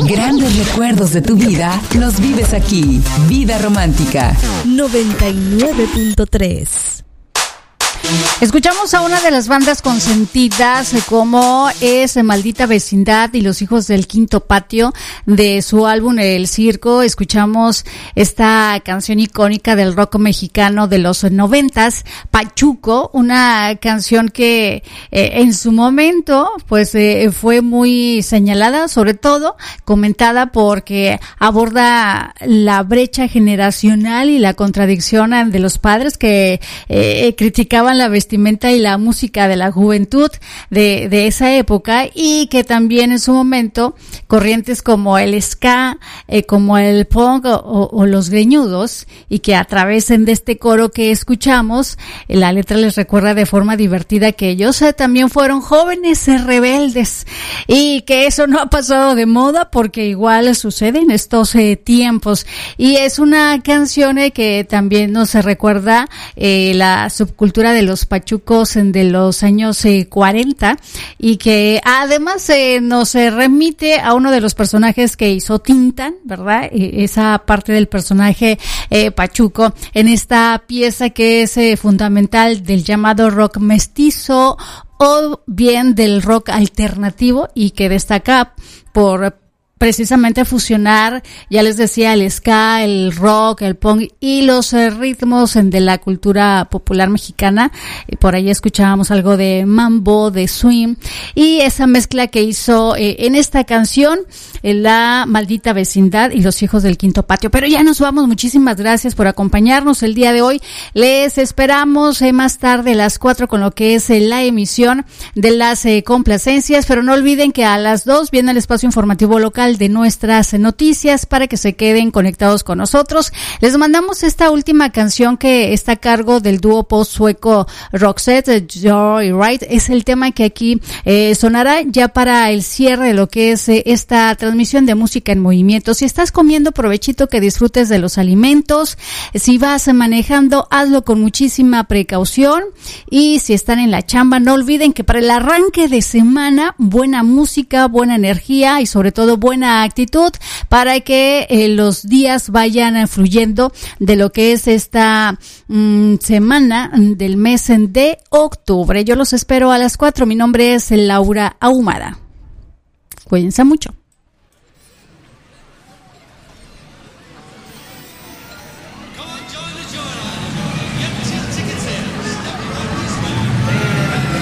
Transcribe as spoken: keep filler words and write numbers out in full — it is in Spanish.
Grandes recuerdos de tu vida los vives aquí. Vida Romántica noventa y nueve punto tres. Escuchamos a una de las bandas consentidas como es Maldita Vecindad y Los Hijos del Quinto Patio de su álbum El Circo. Escuchamos esta canción icónica del rock mexicano de los noventas, Pachuco, una canción que eh, en su momento pues eh, fue muy señalada, sobre todo comentada porque aborda la brecha generacional y la contradicción de los padres que eh, criticaban la vestimenta y la música de la juventud de, de esa época, y que también en su momento corrientes como el ska, eh, como el punk o, o los greñudos, y que a través de este coro que escuchamos, eh, la letra les recuerda de forma divertida que ellos eh, también fueron jóvenes eh, rebeldes, y que eso no ha pasado de moda porque igual sucede en estos eh, tiempos. Y es una canción eh, que también nos recuerda eh, la subcultura de los pachucos de los años eh, cuarenta, y que además eh, nos eh, remite a uno de los personajes que hizo Tintán, ¿verdad? Eh, esa parte del personaje eh, pachuco en esta pieza que es eh, fundamental del llamado rock mestizo o bien del rock alternativo, y que destaca por precisamente fusionar, ya les decía, el ska, el rock, el punk y los eh, ritmos de la cultura popular mexicana. Y por ahí escuchábamos algo de mambo, de swing, y esa mezcla que hizo eh, en esta canción eh, la Maldita Vecindad y Los Hijos del Quinto Patio. Pero ya nos vamos, muchísimas gracias por acompañarnos el día de hoy. Les esperamos eh, más tarde a las cuatro con lo que es eh, la emisión de las eh, complacencias, pero no olviden que a las dos viene el espacio informativo local de nuestras noticias para que se queden conectados con nosotros. Les mandamos esta última canción que está a cargo del dúo post sueco Roxette, Joy Right. Es el tema que aquí eh, sonará ya para el cierre de lo que es eh, esta transmisión de música en movimiento. Si estás comiendo, provechito, que disfrutes de los alimentos. Si vas manejando, hazlo con muchísima precaución, y si están en la chamba, no olviden que para el arranque de semana, buena música, buena energía y sobre todo buena actitud para que eh, los días vayan fluyendo de lo que es esta mm, semana del mes de octubre. Yo los espero a las cuatro. Mi nombre es Laura Ahumada. Cuídense mucho.